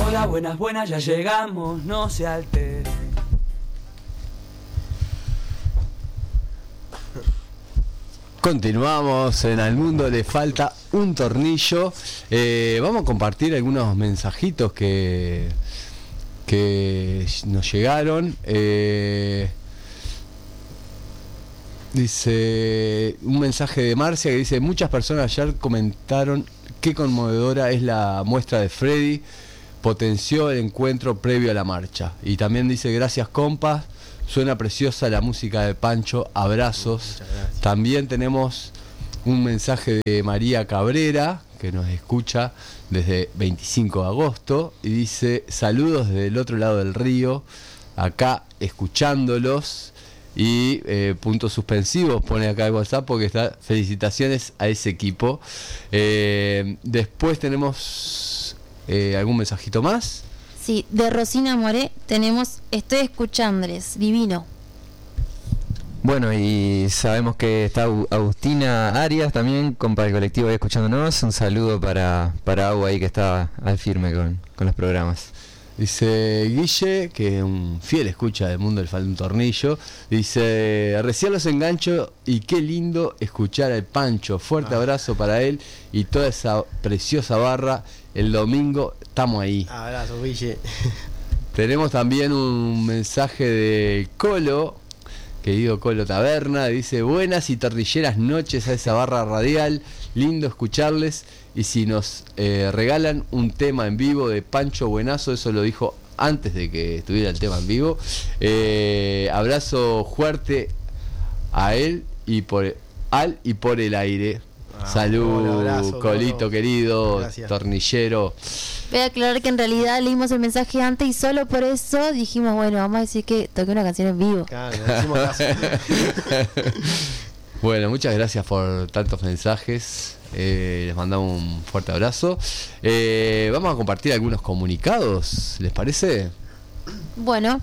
Hola, buenas, buenas, ya llegamos, no se altere. Continuamos en Al Mundo le falta un tornillo. Vamos a compartir algunos mensajitos que nos llegaron. Dice un mensaje de Marcia que dice: muchas personas ayer comentaron qué conmovedora es la muestra de Freddy, potenció el encuentro previo a la marcha. Y también dice: gracias compas, suena preciosa la música de Pancho, abrazos. También tenemos un mensaje de María Cabrera, que nos escucha desde 25 de agosto, y dice: saludos desde el otro lado del río, acá escuchándolos. Y puntos suspensivos pone acá el WhatsApp porque está: felicitaciones a ese equipo. Después tenemos algún mensajito más. Sí, de Rosina Moré tenemos: estoy escuchándoles, divino. Bueno, y sabemos que está Agustina Arias también, compa del colectivo ahí escuchándonos. Un saludo para Agua ahí que está al firme con los programas. Dice Guille, que es un fiel escucha del Mundo del Falta un Tornillo, dice: recién los engancho y qué lindo escuchar al Pancho, fuerte abrazo para él y toda esa preciosa barra, el domingo estamos ahí. Abrazo, Guille. Tenemos también un mensaje de Colo, querido Colo Taberna, dice: buenas y tornilleras noches a esa barra radial, lindo escucharles. Y si nos regalan un tema en vivo de Pancho, buenazo. Eso lo dijo antes de que estuviera el tema en vivo. Abrazo fuerte a él y por el aire. Salud, abrazo, Colito Colo. Querido. Gracias. Tornillero. Voy a aclarar que en realidad leímos el mensaje antes y solo por eso dijimos: bueno, vamos a decir que toqué una canción en vivo. Claro, le decimos caso. Bueno, muchas gracias por tantos mensajes. Les mandamos un fuerte abrazo. Vamos a compartir algunos comunicados, ¿les parece? Bueno,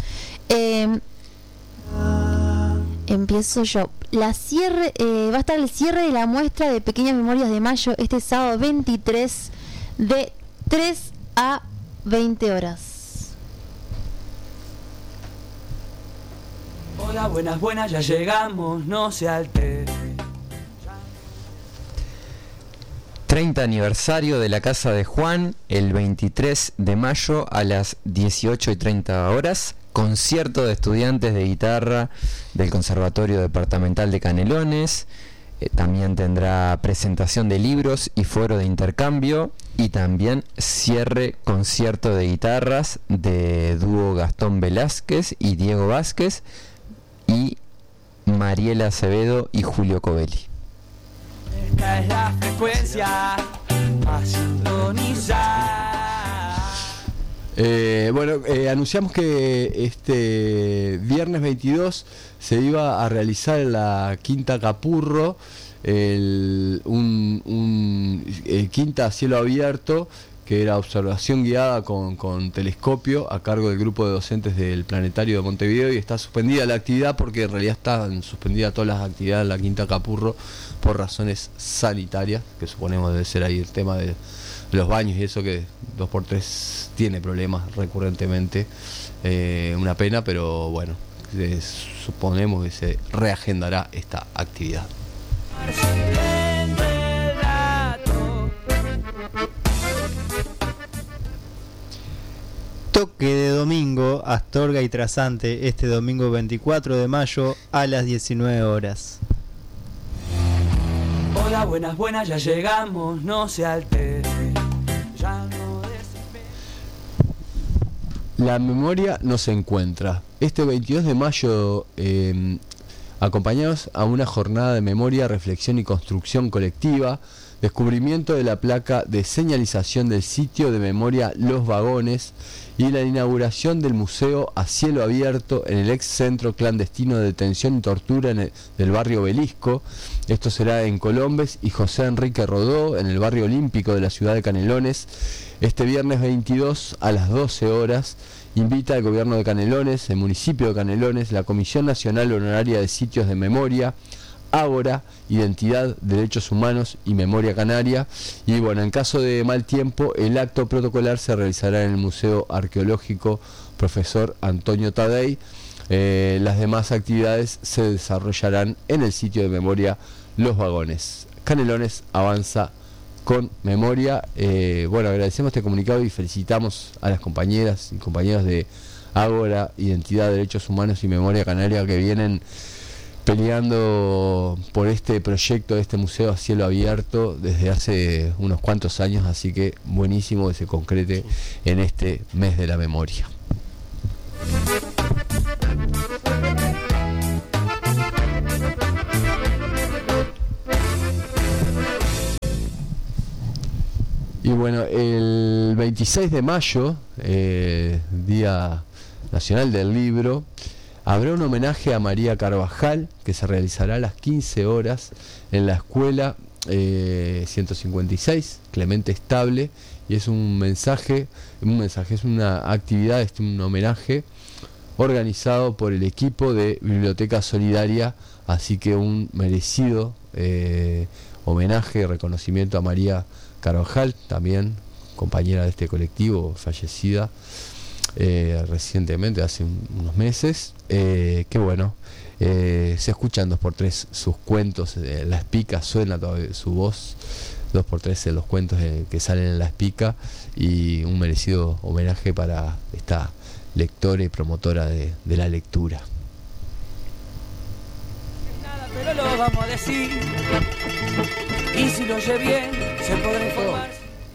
empiezo yo. Va a estar el cierre de la muestra de Pequeñas Memorias de Mayo este sábado 23 de 3 a 20 horas. Hola, buenas, buenas, ya llegamos, no se altere. 30 aniversario de la Casa de Juan, el 23 de mayo a las 18:30 horas. Concierto de estudiantes de guitarra del Conservatorio Departamental de Canelones. También tendrá presentación de libros y foro de intercambio. Y también cierre concierto de guitarras de dúo Gastón Velázquez y Diego Vázquez y Mariela Acevedo y Julio Covelli. Esta es la frecuencia a sintonizar. Anunciamos que este viernes 22 se iba a realizar en la Quinta Capurro quinta a cielo abierto, que era observación guiada con telescopio a cargo del grupo de docentes del Planetario de Montevideo, y está suspendida la actividad porque en realidad están suspendidas todas las actividades en la Quinta Capurro por razones sanitarias, que suponemos debe ser ahí el tema de los baños y eso, que 2x3 tiene problemas recurrentemente. Una pena, pero bueno, suponemos que se reagendará esta actividad. Toque de domingo, Astorga y Trasante, este domingo 24 de mayo a las 19 horas. Hola, buenas, buenas, ya llegamos, no se altere. Ya no desespere. La memoria nos encuentra. Este 22 de mayo acompañados a una jornada de memoria, reflexión y construcción colectiva, descubrimiento de la placa de señalización del sitio de memoria Los Vagones y la inauguración del museo a cielo abierto en el ex centro clandestino de detención y tortura del barrio Obelisco. Esto será en Colombes y José Enrique Rodó, en el barrio olímpico de la ciudad de Canelones, este viernes 22 a las 12 horas. Invita al gobierno de Canelones, el municipio de Canelones, la Comisión Nacional Honoraria de Sitios de Memoria, Ágora, Identidad, Derechos Humanos y Memoria Canaria. Y bueno, en caso de mal tiempo, el acto protocolar se realizará en el Museo Arqueológico Profesor Antonio Tadei. Las demás actividades se desarrollarán en el sitio de memoria Los Vagones. Canelones avanza con memoria. Bueno, agradecemos este comunicado y felicitamos a las compañeras y compañeros de Ágora, Identidad, Derechos Humanos y Memoria Canaria que vienen peleando por este proyecto de este museo a cielo abierto desde hace unos cuantos años, así que buenísimo que se concrete en este mes de la memoria. Y bueno, el 26 de mayo, Día Nacional del Libro, habrá un homenaje a María Carvajal que se realizará a las 15 horas en la escuela 156, Clemente Estable, y es un mensaje, es una actividad, un homenaje organizado por el equipo de Biblioteca Solidaria, así que un merecido homenaje y reconocimiento a María Carvajal, también compañera de este colectivo, fallecida recientemente, hace unos meses, que bueno, se escuchan 2x3 sus cuentos, La Espica suena todavía su voz 2x3 en los cuentos que salen en La Espica, y un merecido homenaje para esta lectora y promotora de la lectura. Nada, pero lo vamos a decir, y si lo oye bien, se podrá informar.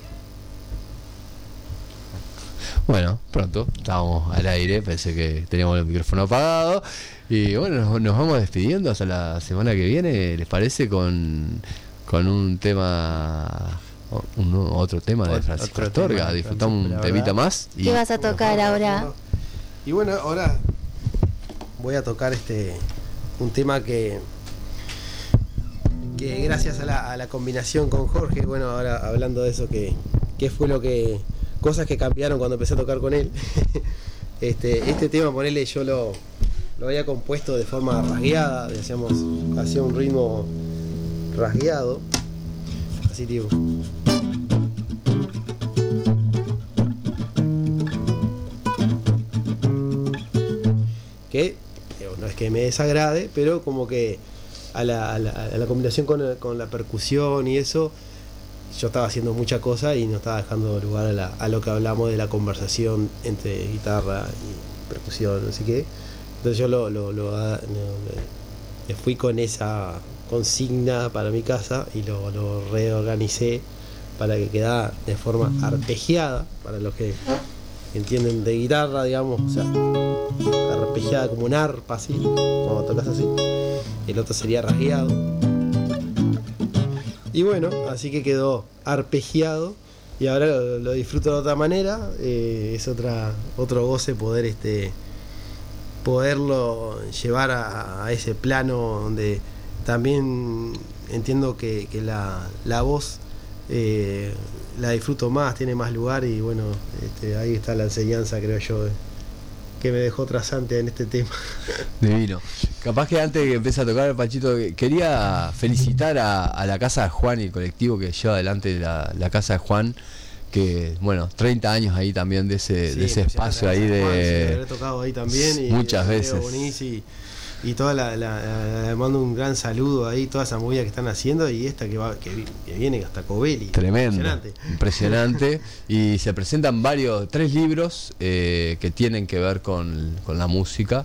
Bueno, pronto, estábamos al aire, pensé que teníamos el micrófono apagado. Y bueno, nos vamos despidiendo hasta la semana que viene, ¿les parece? Con un tema, otro tema de Francisco Astorga. Disfrutamos un temita más. ¿Qué vas a tocar ahora? Y bueno, ahora voy a tocar un tema que gracias a la combinación con Jorge, bueno, ahora hablando de eso, que fue cosas que cambiaron cuando empecé a tocar con él. Este tema, ponele, yo lo había compuesto de forma rasgueada, hacía un ritmo rasgueado, así tipo. Que no es que me desagrade, pero como que a la combinación con la percusión y eso, yo estaba haciendo mucha cosa y no estaba dejando lugar a lo que hablamos de la conversación entre guitarra y percusión, no sé qué. Entonces yo me fui con esa consigna para mi casa y lo reorganicé para que quedara de forma arpegiada, para los que entienden de guitarra, digamos, o sea, arpegiada como un arpa, así, cuando tocas así. El otro sería rasgueado. Y bueno, así que quedó arpegiado y ahora lo disfruto de otra manera. Es otro goce poderlo llevar a ese plano donde también entiendo que la voz la disfruto más, tiene más lugar, y bueno, ahí está la enseñanza, creo yo, que me dejó trasante en este tema. Divino. Capaz que antes de que empiece a tocar, Pachito, quería felicitar a la Casa de Juan y el colectivo que lleva adelante la Casa de Juan, que bueno, 30 años ahí también de ese espacio ahí de... Juan, sí, habré tocado ahí también, y muchas veces. Y toda le mando un gran saludo ahí, toda esa movida que están haciendo, y esta que viene hasta Covelli. Tremendo, impresionante. Y se presentan 3 libros que tienen que ver con la música.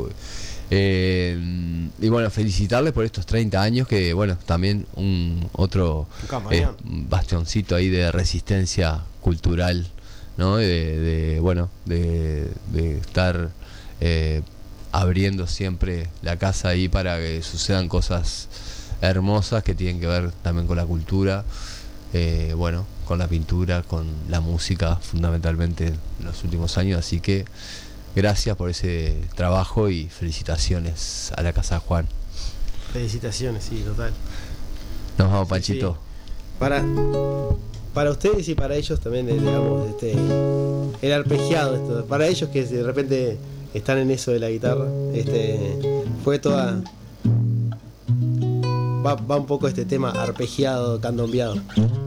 Y bueno, felicitarles por estos 30 años, que bueno, también otro bastioncito ahí de resistencia cultural, ¿no? De estar abriendo siempre la casa ahí para que sucedan cosas hermosas que tienen que ver también con la cultura, con la pintura, con la música, fundamentalmente en los últimos años. Así que gracias por ese trabajo y felicitaciones a la Casa de Juan. Felicitaciones, sí, total. Nos vamos, Panchito. Sí. Para ustedes y para ellos también, digamos, el arpegiado, para ellos que de repente están en eso de la guitarra, fue toda va un poco este tema arpegiado, candombeado.